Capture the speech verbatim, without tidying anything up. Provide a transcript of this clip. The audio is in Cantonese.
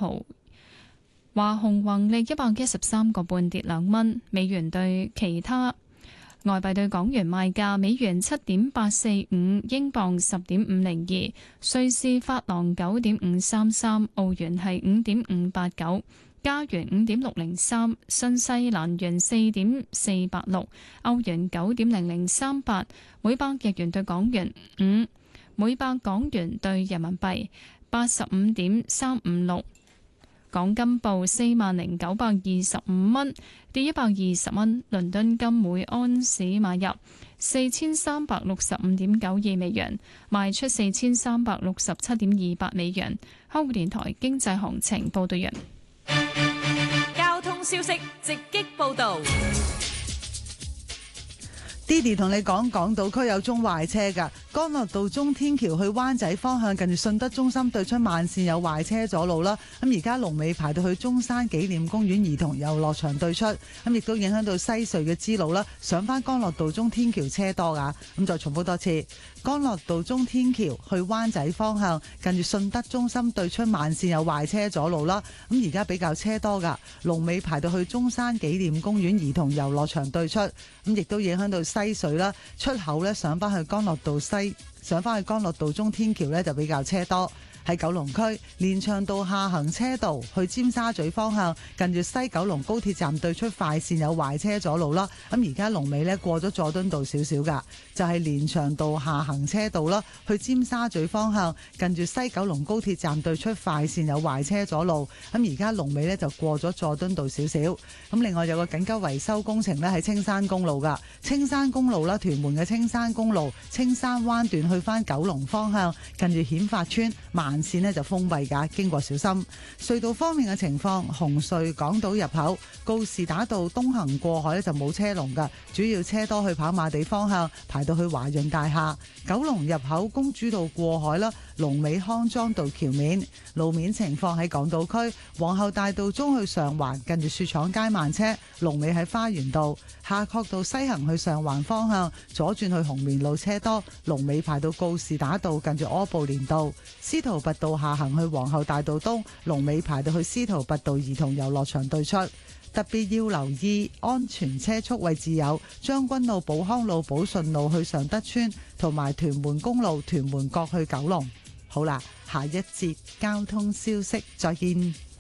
毫。華虹宏利一百一十三個半跌兩蚊。美元對其他外幣對港元賣價：美元七點八四五，英鎊十點五零二，瑞士法郎九點五三三，澳元係五點五八九，加元五點六零三，新西蘭元四點四八六，歐元九點零零三八，每百日元對港元五，每百港元對人民幣八十五點三五六。港金報四萬零九百二十五蚊，跌一百二十蚊。倫敦金每安士買入四千三百六十五點九二美元，賣出四千三百六十七點二八美元。香港電台經濟行情報道完。 交通消息直擊報道。 Didi 同你講，港島區有宗壞車㗎，干諾道中天橋去灣仔方向，近住信德中心對出慢線有壞車阻路啦。咁而家龍尾排到去中山紀念公園兒童遊樂場對出，咁亦都影響到西隧嘅支路啦。上返干諾道中天橋車多㗎，咁再重複多次，干諾道中天橋去灣仔方向，近住信德中心對出慢線有壞車阻路啦。咁而家比較車多㗎，龍尾排到去中山紀念公園兒童遊樂場對出，咁亦都影響到西西隧啦，出口咧上返去干諾道西，上返去干諾道中天橋咧就比較車多。喺九龍區連翔道下行車道去尖沙咀方向，近住西九龍高鐵站對出快線有壞車阻路啦。咁而家龍尾咧過咗佐敦道少少噶，就係連翔道下行車道啦，去尖沙咀方向，近住西九龍高鐵站對出快線有壞車阻路。咁而家龍尾咧就過咗佐敦道少少。咁另外有個緊急維修工程咧喺青山公路噶，青山公路啦，屯門嘅青山公路青山灣段去翻九龍方向，近住顯發村慢線呢就封閉㗎，經過小心。隧道方面嘅情況，紅隧港島入口告士打道東行過海呢就冇車龍㗎，主要車多去跑馬地方向，排到去華潤大廈。九龍入口公主道過海啦，龍尾康莊道橋面。路面情況喺港島區皇后大道中去上環，近住雪廠街慢車，龍尾喺花園道。夏慤道西行去上環方向，左轉去紅棉路車多，龍尾排到告士打道近住柯布連道。司徒拔道下行去皇后大道東，龍尾排到去司徒拔道兒童遊樂場對出。特別要留意安全車速位置有將軍路、寶康路、寶順路去尚德村，同埋屯門公路屯門角去九龍。好啦，下一節交通消息再見。